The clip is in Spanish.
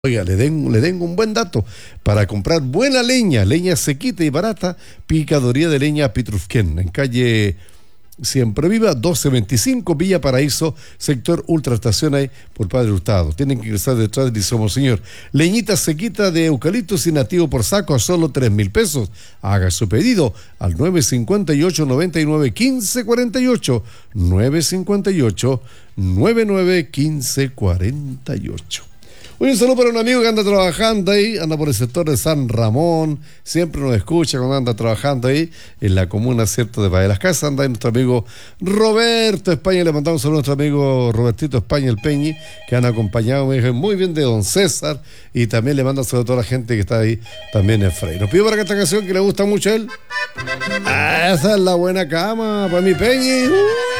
Oiga, le tengo un buen dato. Para comprar buena leña sequita y barata, Picadoría de Leña Pitrufquén, en calle Siempre Viva, 1225, Villa Paraíso, sector Ultraestación ahí por Padre Hurtado. Tienen que ingresar detrás de Somos Señor. Leñita sequita de eucaliptus y nativo por saco a solo 3.000 pesos. Haga su pedido al 958-99-1548. 958-99-1548. Un saludo para un amigo que anda trabajando ahí, anda por el sector de San Ramón, siempre nos escucha cuando anda trabajando ahí en la comuna, ¿cierto?, de Valle de las Casas. Anda ahí nuestro amigo Roberto España, le mandamos un saludo a nuestro amigo Robertito España, el Peñi, que han acompañado muy bien de don César, y también le manda saludos a toda la gente que está ahí también en Frey. Nos pido para que esta canción que le gusta mucho a él. Esa es la buena cama para mi Peñi.